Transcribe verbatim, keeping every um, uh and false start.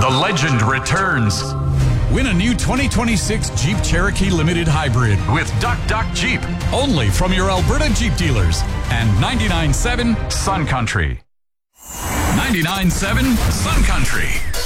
The legend returns. Win a new twenty twenty-six Jeep Cherokee Limited Hybrid with Duck Duck Jeep. Only from your Alberta Jeep dealers. And ninety-nine point seven Sun Country. ninety-nine point seven Sun Country.